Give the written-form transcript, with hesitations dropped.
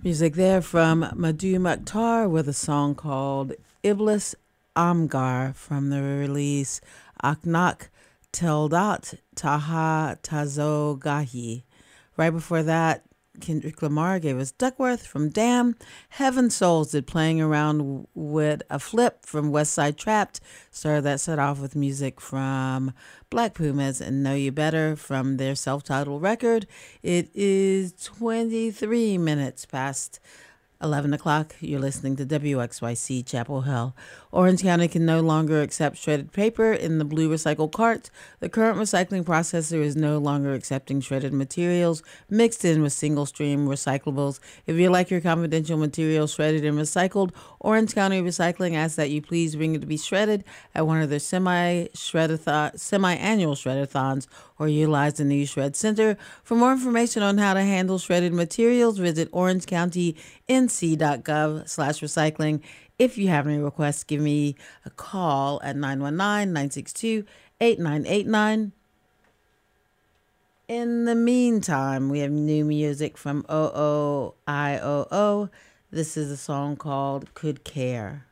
Music there from Madhu Mukhtar with a song called Iblis Amgar from the release Aknak Teldat Taha Tazo Gahi. Right before that, Kendrick Lamar gave us Duckworth from Damn. Heaven Souls did Playing Around with a Flip from West Side Trapped. Started that set off with music from Black Pumas and Know You Better from their self-titled record. It is 23 minutes past 11 o'clock. You're listening to WXYC Chapel Hill. Orange County can no longer accept shredded paper in the blue recycled carts. The current recycling processor is no longer accepting shredded materials mixed in with single-stream recyclables. If you like your confidential materials shredded and recycled, Orange County Recycling asks that you please bring it to be shredded at one of their semi-annual shreddathons or utilize the new Shred Center. For more information on how to handle shredded materials, visit orangecounty.nc.gov/recycling. If you have any requests, give me a call at 919-962-8989. In the meantime, we have new music from OOIOO. This is a song called Could Care.